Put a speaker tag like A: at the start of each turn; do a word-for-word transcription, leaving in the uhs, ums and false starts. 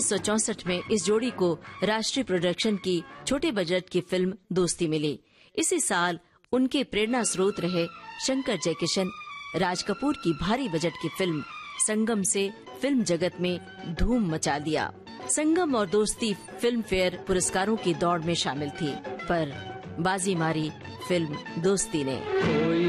A: उन्नीस सौ चौसठ में इस जोड़ी को राष्ट्रीय प्रोडक्शन की छोटे बजट की फिल्म दोस्ती मिली। इसी साल उनके प्रेरणा स्रोत रहे शंकर जयकिशन राज कपूर की भारी बजट की फिल्म संगम से फिल्म जगत में धूम मचा दिया। संगम और दोस्ती फिल्म फेयर पुरस्कारों की दौड़ में शामिल थी, पर बाजी मारी फिल्म दोस्ती ने।